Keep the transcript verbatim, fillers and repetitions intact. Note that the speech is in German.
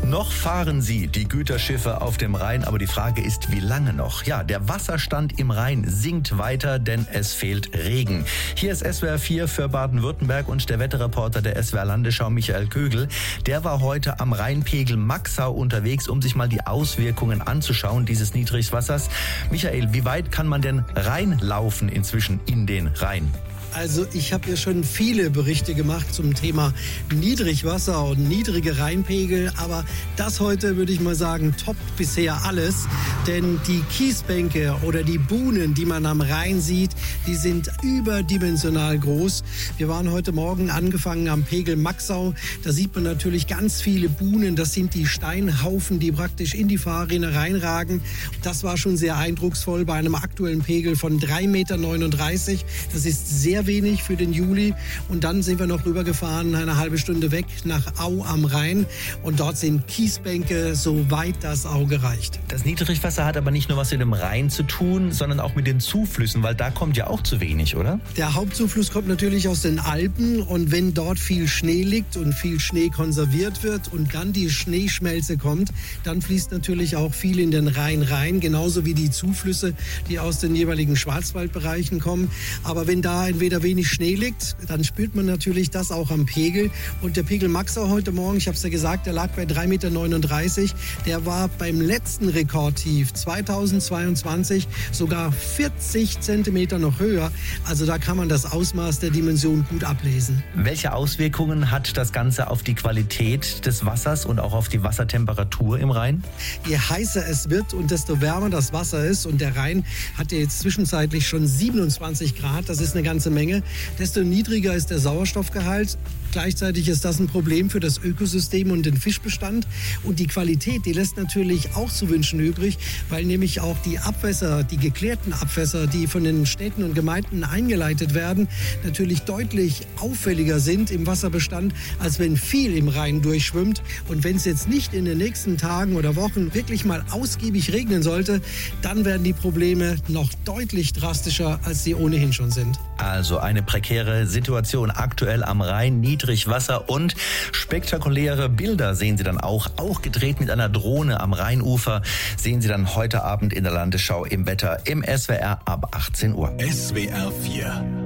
Noch fahren sie, die Güterschiffe auf dem Rhein, aber die Frage ist, wie lange noch? Ja, der Wasserstand im Rhein sinkt weiter, denn es fehlt Regen. Hier ist S W R vier für Baden-Württemberg und der Wetterreporter der S W R Landesschau, Michael Kögel. Der war heute am Rheinpegel Maxau unterwegs, um sich mal die Auswirkungen anzuschauen dieses Niedrigwassers. Michael, wie weit kann man denn reinlaufen inzwischen in den Rhein? Also ich habe ja schon viele Berichte gemacht zum Thema Niedrigwasser und niedrige Rheinpegel, aber das heute würde ich mal sagen, toppt bisher alles, denn die Kiesbänke oder die Buhnen, die man am Rhein sieht, die sind überdimensional groß. Wir waren heute Morgen angefangen am Pegel Maxau, da sieht man natürlich ganz viele Buhnen, das sind die Steinhaufen, die praktisch in die Fahrrinne reinragen. Das war schon sehr eindrucksvoll bei einem aktuellen Pegel von drei Komma neununddreißig Meter. Das ist sehr wenig für den Juli. Und dann sind wir noch rübergefahren, eine halbe Stunde weg nach Au am Rhein. Und dort sind Kiesbänke, soweit das Auge reicht. Das Niedrigwasser hat aber nicht nur was mit dem Rhein zu tun, sondern auch mit den Zuflüssen, weil da kommt ja auch zu wenig, oder? Der Hauptzufluss kommt natürlich aus den Alpen. Und wenn dort viel Schnee liegt und viel Schnee konserviert wird und dann die Schneeschmelze kommt, dann fließt natürlich auch viel in den Rhein rein, genauso wie die Zuflüsse, die aus den jeweiligen Schwarzwaldbereichen kommen. Aber wenn da entweder wenig Schnee liegt, dann spürt man natürlich das auch am Pegel. Und der Pegel Maxau heute Morgen, ich habe es ja gesagt, der lag bei drei Komma neununddreißig Meter. Der war beim letzten Rekordtief zweitausendzweiundzwanzig sogar vierzig Zentimeter noch höher. Also da kann man das Ausmaß der Dimension gut ablesen. Welche Auswirkungen hat das Ganze auf die Qualität des Wassers und auch auf die Wassertemperatur im Rhein? Je heißer es wird und desto wärmer das Wasser ist, und der Rhein hat ja jetzt zwischenzeitlich schon siebenundzwanzig Grad, das ist eine ganze Menge, desto niedriger ist der Sauerstoffgehalt. Gleichzeitig ist das ein Problem für das Ökosystem und den Fischbestand. Und die Qualität, die lässt natürlich auch zu wünschen übrig, weil nämlich auch die Abwässer, die geklärten Abwässer, die von den Städten und Gemeinden eingeleitet werden, natürlich deutlich auffälliger sind im Wasserbestand, als wenn viel im Rhein durchschwimmt. Und wenn es jetzt nicht in den nächsten Tagen oder Wochen wirklich mal ausgiebig regnen sollte, dann werden die Probleme noch deutlich drastischer, als sie ohnehin schon sind. Also eine prekäre Situation aktuell am Rhein, Niedrigwasser und spektakuläre Bilder sehen Sie dann auch, auch gedreht mit einer Drohne am Rheinufer, sehen Sie dann heute Abend in der Landesschau im Wetter im S W R ab achtzehn Uhr. S W R vier